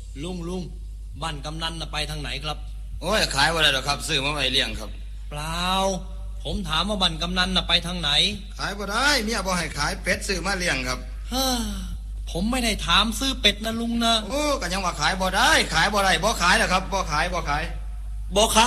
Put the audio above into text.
ลุงบ้านกำนันน่ะไปทางไหนครับโอ้ยขายบ่ได้หรอกครับซื้อมาไว้เลี้ยงครับเปล่าผมถามว่าบ้านกำนันน่ะไปทางไหนขายบ่ได้เมียบ่ให้ขายเป็ดซื้อมาเลี้ยงครับผมไม่ได้ถามซื้อเป็ดนะลุงนะโอ้ก็ยังว่าขายบ่ได้บ่ขายหรอกครับบ่ขายบ่ขาย